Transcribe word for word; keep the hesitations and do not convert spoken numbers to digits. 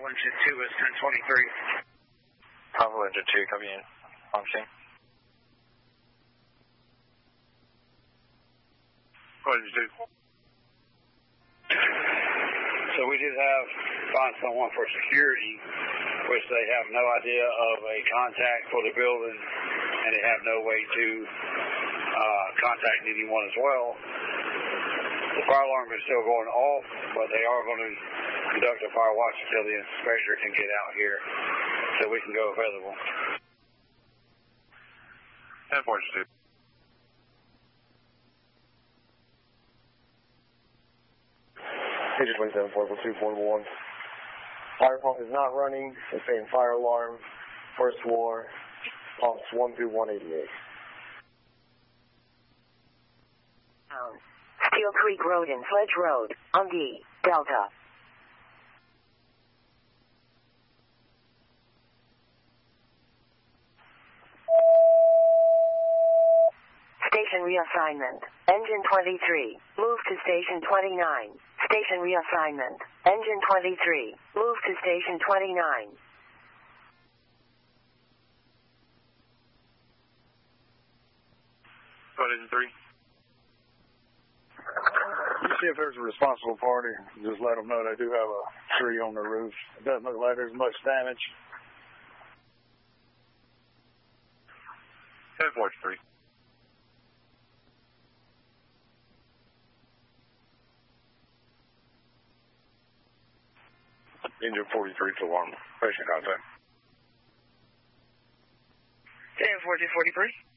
Engine two is ten twenty-three. Bravo Engine two, coming in. On scene. What did you do? So we did have find someone for security, which they have no idea of a contact for the building, and they have no way to uh, contact anyone as well. The fire alarm is still going off, but they are going to conduct a fire watch until the inspector can get out here so we can go available. ten forty-two. Page twenty-seven, portable two, portable one. Fire pump is not running. It's saying fire alarm, first floor, pumps one through one eighty-eight. Steel Creek Road and Sledge Road, Ungi, Delta. Station reassignment. Engine twenty-three. Move to station twenty-nine. Station reassignment. Engine twenty-three. Move to station twenty-nine. What is three? See if there's a responsible party. Just let them know they do have a tree on the roof. It doesn't look like there's much damage. ten forty-three. Engine forty-three to alarm. Patient contact. ten forty forty-three.